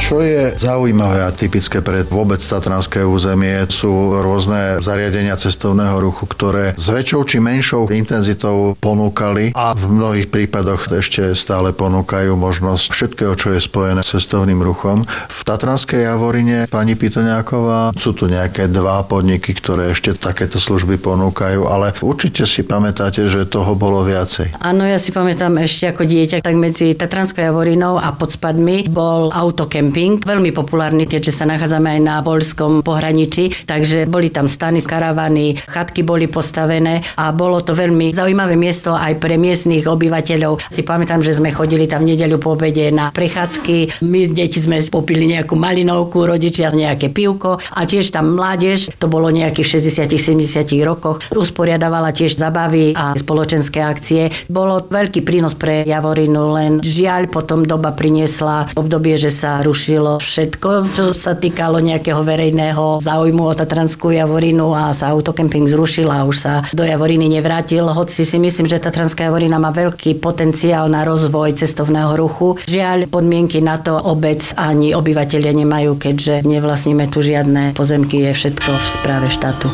Čo je zaujímavé a typické pre vôbec tatranské územie, sú rôzne zariadenia cestovného ruchu, ktoré s väčšou či menšou intenzitou ponúkali a v mnohých prípadoch ešte stále ponúkajú možnosť všetkého, čo je spojené s cestovným ruchom. V Tatranskej Javorine, pani Pitoňáková, sú tu nejaké dva podniky, ktoré ešte takéto služby ponúkajú, ale určite si pamätáte, že toho bolo viacej. Áno, ja si pamätám ešte ako dieťa, tak medzi Tatranskou Javorinou a Podspadmi bol autokemping, veľmi populárny, keďže sa nachádzame aj na poľskom pohraničí, takže boli tam stany, karavany, chatky boli postavené a bolo to veľmi zaujímavé miesto aj pre miestnych obyvateľov. Si pamätám, že sme chodili tam v nedeľu po obede na prechádzky, my deti sme popili nejakú malinovku, rodičia nejaké pivko a tiež tam mládež, to bolo nejakých 60-70 rokoch, usporiadavala tiež zabavy a spoločenské akcie. Bolo veľký prínos pre Javorinu, len žiaľ potom doba priniesla obdobie, že sa rušilo všetko, čo sa týkalo nejakého verejného záujmu o Tatranskú Javorinu a sa autokemping zrušil a už sa do Javoriny nevrátil. Hoci si myslím, že Tatranská Javorina má veľký potenciál na rozvoj cestovného ruchu. Žiaľ, podmienky na to obec ani obyvatelia nemajú, keďže nevlastníme tu žiadne pozemky, je všetko v správe štátu.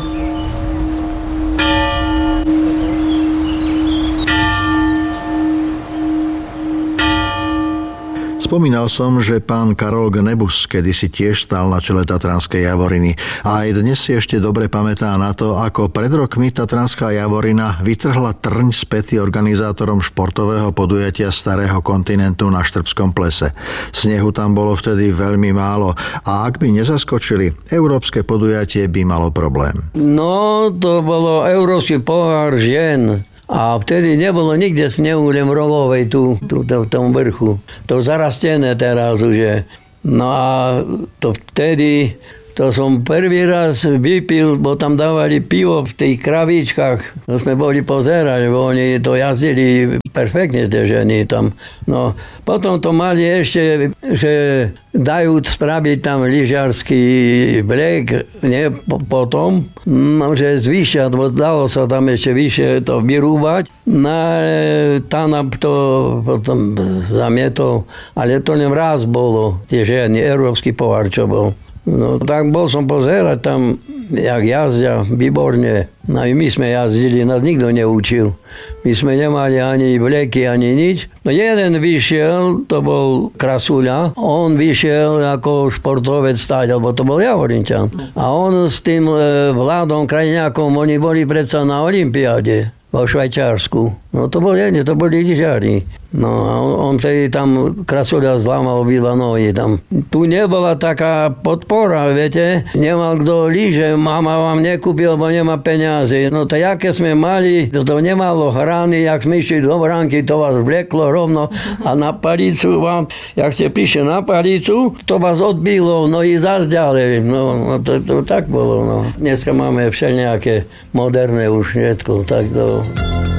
Spomínal som, že pán Karol Gnebus kedysi tiež stál na čele Tatranskej Javoriny a aj dnes si ešte dobre pamätá na to, ako pred rokmi Tatranská Javorina vytrhla trň z päty organizátorom športového podujatia Starého kontinentu na Štrbskom plese. Snehu tam bolo vtedy veľmi málo a ak by nezaskočili, európske podujatie by malo problém. No, to bolo Európsky pohár žien. A vtedy nebolo nikde snehu, len v Rolovej tu v tom vrchu. To zarastené teraz už je. No a to vtedy, to som prvý raz vypil, bo tam dávali pivo v tých kravíčkach. No sme boli pozerať, bo oni to jazdili perfektne, tie ženy tam. No, potom to mali ešte, že dajú spraviť tam lyžiarsky vlek, nie potom, no, že zvýšia, bo dalo sa tam ešte vyššie to vyrúbať. No, Tanap to potom zamietol, ale to len raz bolo, tie ženy, Európsky pohár, čo bol. No tak bol som pozerať tam, jak jazdia, výborne. No i my sme jazdili, nás nikto neučil. My sme nemali ani vleky, ani nič. No jeden vyšiel, to bol Krasuľa, on vyšiel ako športovec stáť, lebo to bol Javorinčan. A on s tým Vládom Krajňákom, oni boli predsa na olympiáde vo Švajčiarsku. No to bol jedne, to boli lyžiari. No a on tedy tam Krasuľa zlámal obidva nohy tam. Tu nebola taká podpora, viete. Nemal kto lyže, mama vám nekúpil, lebo nemá peniazy. No to jaké sme mali, to nemalo hrany, jak sme išli do bránky, to vás vleklo rovno a na palicu vám, jak ste prišli na palicu, to vás odbilo, nohy zás ďalej. No to tak bolo, no. Dneska máme všelijaké moderné už všetko, tak to...